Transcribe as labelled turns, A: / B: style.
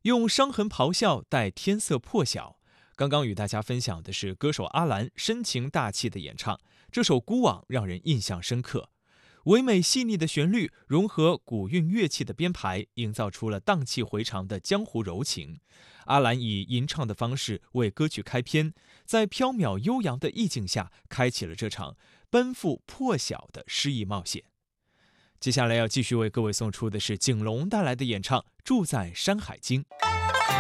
A: 用伤痕咆哮带天色破晓。刚刚与大家分享的是歌手阿兰深情大气的演唱，这首《孤往》让人印象深刻。唯美细腻的旋律融合古韵乐器的编排，营造出了荡气回肠的江湖柔情。阿兰以吟唱的方式为歌曲开篇，在缥缈悠扬的意境下，开启了这场奔赴破晓的诗意冒险。接下来要继续为各位送出的是景龙带来的演唱《住在山海经》。